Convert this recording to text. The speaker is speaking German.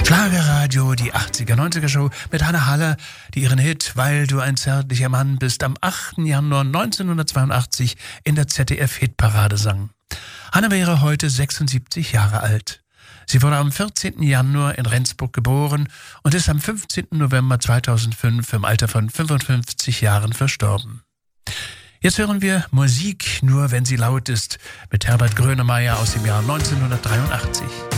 Schlagerradio, die 80er, 90er Show mit Hanne Haller, die ihren Hit "Weil du ein zärtlicher Mann bist" am 8. Januar 1982 in der ZDF-Hitparade sang. Hanne wäre heute 76 Jahre alt. Sie wurde am 14. Januar in Rendsburg geboren und ist am 15. November 2005 im Alter von 55 Jahren verstorben. Jetzt hören wir Musik, nur wenn sie laut ist, mit Herbert Grönemeyer aus dem Jahr 1983.